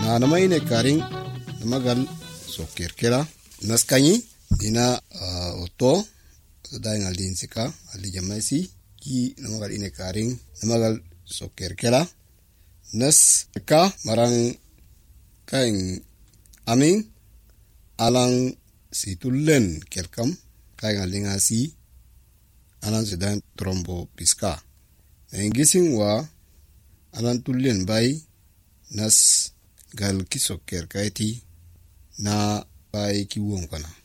nama ine karing nama gal sokir kera naskanyi dina oto dai ngal din sika ali jamaisi ki nama gal ine karing nama gal sokir kera nas ka marang kain amin alang situlen kelkam kai ngalinga si alan sedan trombo piska engising wa alan tulen bai nas gal kisoker kaiti na bai kiwon kana